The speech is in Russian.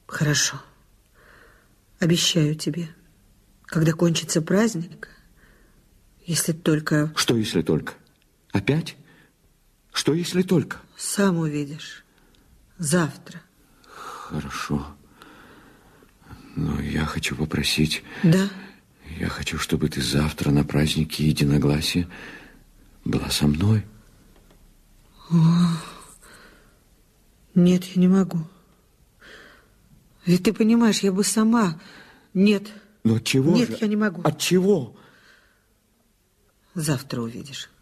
Хорошо. Обещаю тебе, когда кончится праздник, если только... Что, если только? Опять? Что, если только? Сам увидишь. Завтра. Хорошо. Но я хочу попросить... Да? Я хочу, чтобы ты завтра на празднике единогласия была со мной. Нет, я не могу. Ведь ты понимаешь, я бы сама... Нет. Но от чего Нет, же? я не могу. От чего? Завтра увидишь.